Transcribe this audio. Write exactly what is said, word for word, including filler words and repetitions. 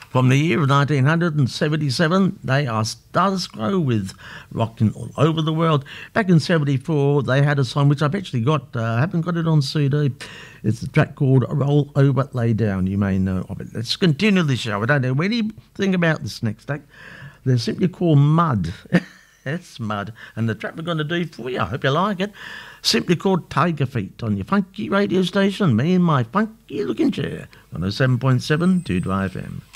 From the year of nineteen seventy-seven, they are status quo with rocking all over the world. Back in seventy-four, they had a song which I've actually got, I uh, haven't got it on C D. It's a track called Roll Over, Lay Down. You may know of it. Let's continue the show. I don't know anything about this next act. They're simply called Mud. It's Mud. And the track we're going to do for you, I hope you like it, simply called Tiger Feet on your funky radio station. Me and my funky looking chair on oh seven point seven Two Drive F M.